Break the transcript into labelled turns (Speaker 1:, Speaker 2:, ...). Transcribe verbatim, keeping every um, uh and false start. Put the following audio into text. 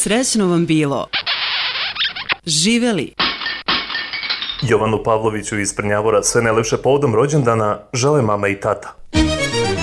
Speaker 1: Srećno vam bilo. Živeli.
Speaker 2: Jovanu Pavloviću iz Prnjavora sve najlepše povodom rođendana žele mama i tata.